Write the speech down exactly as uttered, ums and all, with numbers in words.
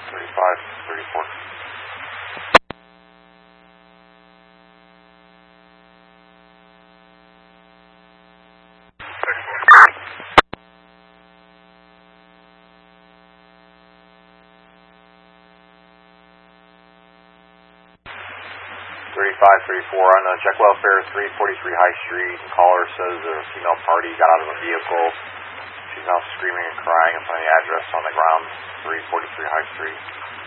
thirty-five, thirty-four. thirty-five, thirty-four on uh, check welfare, three forty-three High Street. Caller says a female party got out of a vehicle. She's now screaming and crying in front of the address on the ground, three forty-three High Street.